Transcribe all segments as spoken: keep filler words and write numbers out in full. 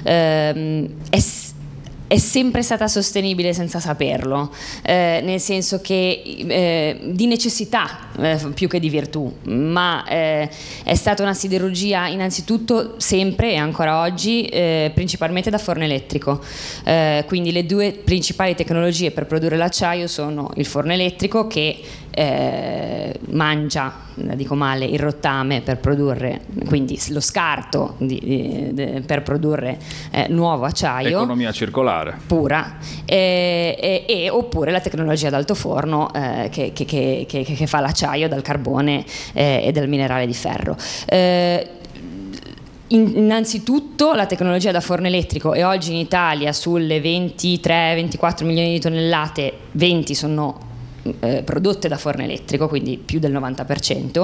ehm, è è sempre stata sostenibile senza saperlo, eh, nel senso che eh, di necessità eh, più che di virtù, ma eh, è stata una siderurgia innanzitutto sempre e ancora oggi eh, principalmente da forno elettrico, eh, quindi le due principali tecnologie per produrre l'acciaio sono il forno elettrico che eh, mangia, dico male, il rottame per produrre, quindi lo scarto di, di, di, per produrre eh, nuovo acciaio, economia circolare pura, e, e, e oppure la tecnologia ad alto forno eh, che, che, che, che, che fa l'acciaio dal carbone eh, e dal minerale di ferro. Eh, Innanzitutto la tecnologia da forno elettrico, e oggi in Italia sulle ventitré ventiquattro milioni di tonnellate venti sono Eh, prodotte da forno elettrico, quindi più del novanta per cento,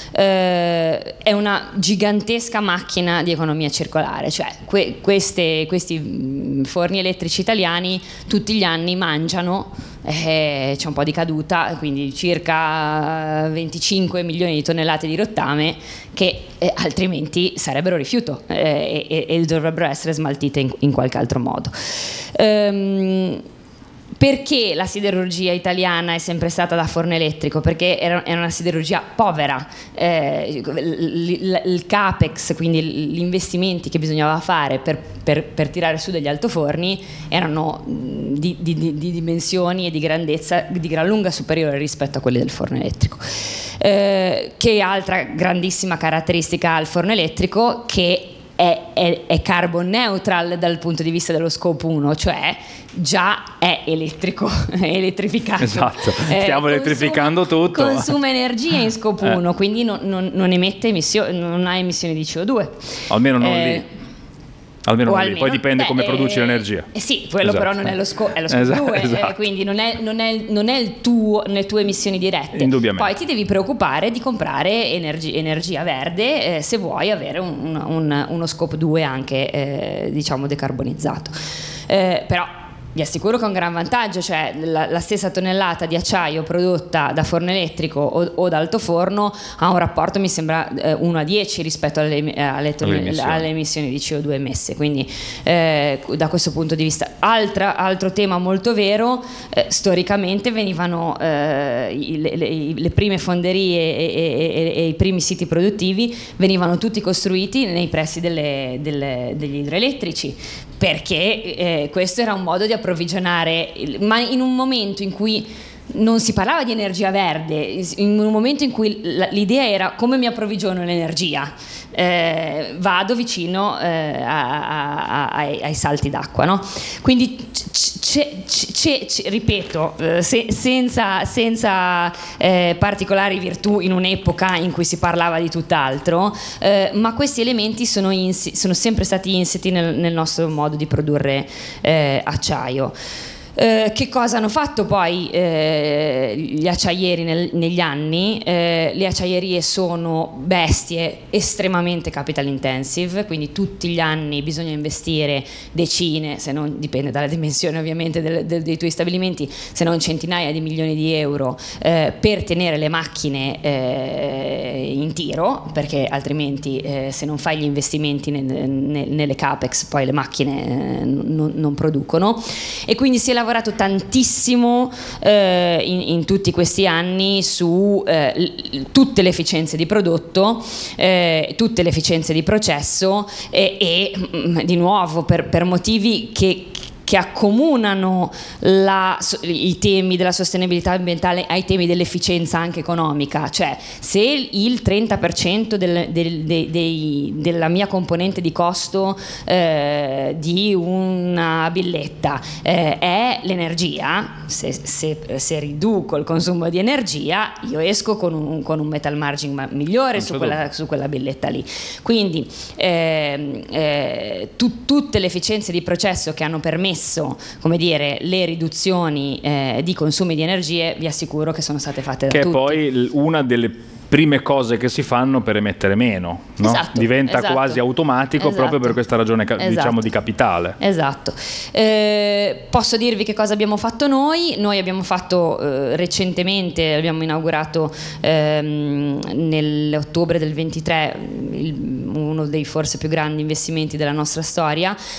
eh, è una gigantesca macchina di economia circolare, cioè que- queste, questi forni elettrici italiani tutti gli anni mangiano, eh, c'è un po' di caduta, quindi circa venticinque milioni di tonnellate di rottame che eh, altrimenti sarebbero rifiuto eh, e, e dovrebbero essere smaltite in, in qualche altro modo. Ehm, Perché la siderurgia italiana è sempre stata da forno elettrico? Perché era, era una siderurgia povera, eh, il, il capex, quindi gli investimenti che bisognava fare per, per, per tirare su degli altoforni erano di, di, di dimensioni e di grandezza di gran lunga superiore rispetto a quelli del forno elettrico. Eh, che altra grandissima caratteristica ha il forno elettrico? Che È, è, è carbon neutral dal punto di vista dello scope uno, cioè già è elettrico, è elettrificato. Esatto, stiamo eh, consuma, elettrificando tutto. Consuma energia in scope eh. uno, quindi non, non, non emette emissioni, non ha emissioni di C O due. Almeno non eh, lì. Almeno, almeno poi dipende beh, come produci eh, l'energia. Eh sì, quello esatto. però non è lo scope, è lo scope esatto, due, esatto. eh, quindi non è, non è, non è il tuo, le tue emissioni dirette. Indubbiamente. Poi ti devi preoccupare di comprare energi, energia verde eh, se vuoi avere un, un, uno scope due anche eh, diciamo decarbonizzato. Eh, però vi assicuro che è un gran vantaggio, cioè la, la stessa tonnellata di acciaio prodotta da forno elettrico o, o da altoforno ha un rapporto, mi sembra, eh, uno a dieci rispetto alle, alle, tonnell- alle, emissioni. alle emissioni di C O due emesse, quindi eh, da questo punto di vista. Altra, altro tema molto vero, eh, storicamente venivano eh, le, le, le prime fonderie e, e, e, e i primi siti produttivi venivano tutti costruiti nei pressi delle, delle, degli idroelettrici, perché eh, questo era un modo di approvvigionare, ma in un momento in cui non si parlava di energia verde, in un momento in cui l'idea era come mi approvvigiono l'energia, eh, vado vicino eh, a, a, a, ai, ai salti d'acqua, no? Quindi c'è, c'è, c'è, ripeto, eh, se, senza, senza eh, particolari virtù in un'epoca in cui si parlava di tutt'altro, eh, ma questi elementi sono, insi- sono sempre stati insiti nel, nel nostro modo di produrre eh, acciaio. Eh, che cosa hanno fatto poi eh, gli acciaieri nel, negli anni? Eh, le acciaierie sono bestie estremamente capital intensive, quindi tutti gli anni bisogna investire decine, se non dipende dalla dimensione ovviamente del, del, dei tuoi stabilimenti, se non centinaia di milioni di euro eh, per tenere le macchine eh, in tiro, perché altrimenti eh, se non fai gli investimenti nel, nel, nelle capex poi le macchine eh, non, non producono, e quindi si è lavorato tantissimo eh, in, in tutti questi anni su eh, l- tutte le efficienze di prodotto, eh, tutte le efficienze di processo e, e mh, di nuovo per, per motivi che che accomunano la, i temi della sostenibilità ambientale ai temi dell'efficienza anche economica, cioè se il trenta per cento del, del, dei, dei, della mia componente di costo eh, di una billetta eh, è l'energia, se, se, se riduco il consumo di energia io esco con un, con un metal margin migliore su quella, su quella billetta lì, quindi eh, eh, tu, tutte le efficienze di processo che hanno permesso, come dire, le riduzioni eh, di consumi di energie, vi assicuro che sono state fatte da tutti. Che è poi una delle prime cose che si fanno per emettere meno, no? Esatto, diventa esatto, quasi automatico esatto, proprio per questa ragione esatto, diciamo di capitale. Esatto. Eh, posso dirvi che cosa abbiamo fatto noi? Noi abbiamo fatto eh, recentemente, abbiamo inaugurato ehm, nell'ottobre del ventitré il, uno dei forse più grandi investimenti della nostra storia,